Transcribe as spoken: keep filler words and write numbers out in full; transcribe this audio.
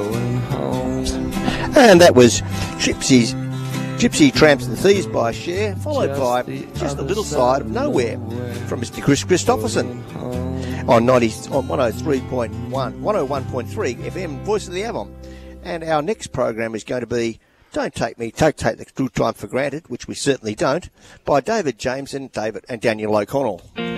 And that was Gypsies, Gypsy Tramps and Thieves by Cher, followed by Just a Little Side of Nowhere from Mister Chris Christopherson on ninety on one oh three point one, one oh one point three F M, Voice of the Avon. And our next program is going to be Don't Take Me, Take Take the True Time for Granted, which we certainly don't, by David James and David and Daniel O'Connell.